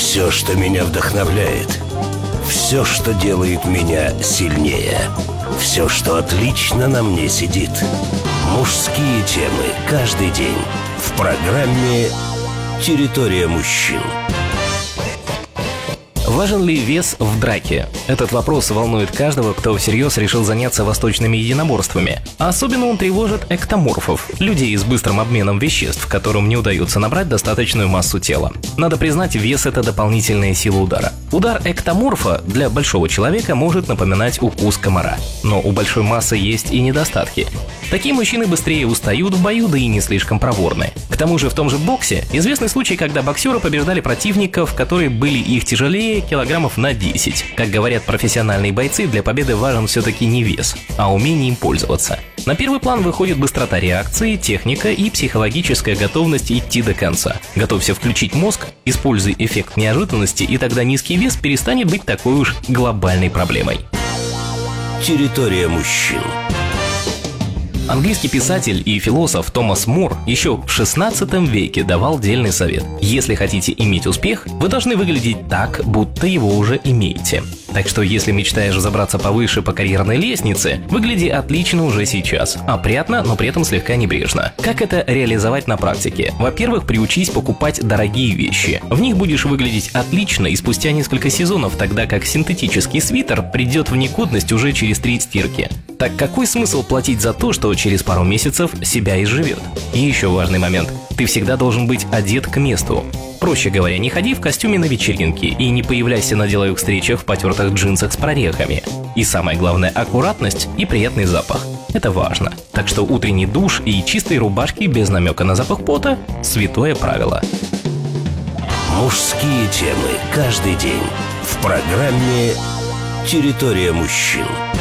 Все, что меня вдохновляет. Все, что делает меня сильнее. Все, что отлично на мне сидит. Мужские темы каждый день в программе «Территория мужчин». Важен ли вес в драке? Этот вопрос волнует каждого, кто всерьез решил заняться восточными единоборствами. А особенно он тревожит эктоморфов, людей с быстрым обменом веществ, которым не удается набрать достаточную массу тела. Надо признать, вес – это дополнительная сила удара. Удар эктоморфа для большого человека может напоминать укус комара. Но у большой массы есть и недостатки. Такие мужчины быстрее устают в бою, да и не слишком проворны. К тому же в том же боксе известный случай, когда боксеры побеждали противников, которые были их тяжелее килограммов на 10. Как говорят профессиональные бойцы, для победы важен все-таки не вес, а умение им пользоваться. На первый план выходит быстрота реакции, техника и психологическая готовность идти до конца. Готовься включить мозг, используй эффект неожиданности, и тогда низкий вес перестанет быть такой уж глобальной проблемой. Территория мужчин. Английский писатель и философ Томас Мор еще в 16 веке давал дельный совет. Если хотите иметь успех, вы должны выглядеть так, будто его уже имеете. Так что если мечтаешь забраться повыше по карьерной лестнице, выгляди отлично уже сейчас. Опрятно, но при этом слегка небрежно. Как это реализовать на практике? Во-первых, приучись покупать дорогие вещи. В них будешь выглядеть отлично и спустя несколько сезонов, тогда как синтетический свитер придет в негодность уже через 3 стирки. Так какой смысл платить за то, что через пару месяцев себя изживет? И еще важный момент. Ты всегда должен быть одет к месту. Проще говоря, не ходи в костюме на вечеринке и не появляйся на деловых встречах в потертых джинсах с прорехами. И самое главное – аккуратность и приятный запах. Это важно. Так что утренний душ и чистые рубашки без намека на запах пота – святое правило. Мужские темы каждый день в программе «Территория мужчин».